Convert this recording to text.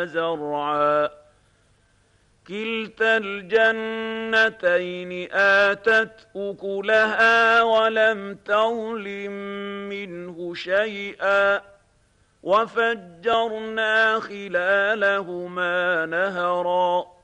زرعا كلتا الجنتين آتت أكلها ولم تظلم منه شيئا وفجرنا خلالهما نهرا